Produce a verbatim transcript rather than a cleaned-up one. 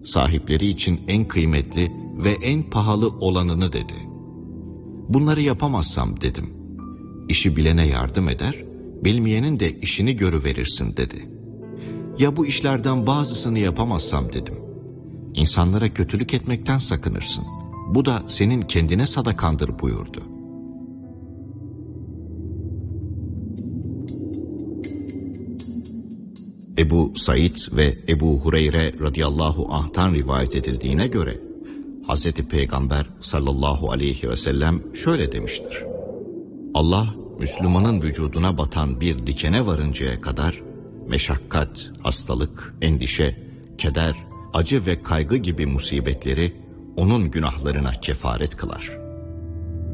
sahipleri için en kıymetli ve en pahalı olanını dedi. Bunları yapamazsam dedim. İşi bilene yardım eder, bilmeyenin de işini görüverirsin dedi. Ya bu işlerden bazısını yapamazsam dedim. İnsanlara kötülük etmekten sakınırsın. Bu da senin kendine sadakandır buyurdu. Ebu Said ve Ebu Hureyre radıyallahu anh'tan rivayet edildiğine göre Hazreti Peygamber sallallahu aleyhi ve sellem şöyle demiştir. Allah Müslümanın vücuduna batan bir dikene varıncaya kadar meşakkat, hastalık, endişe, keder, acı ve kaygı gibi musibetleri onun günahlarına kefaret kılar.